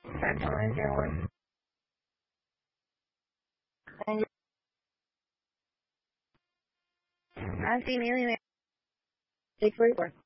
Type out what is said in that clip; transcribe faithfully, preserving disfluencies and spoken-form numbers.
That's all I'm doing. And I've seen Alien six forty-four.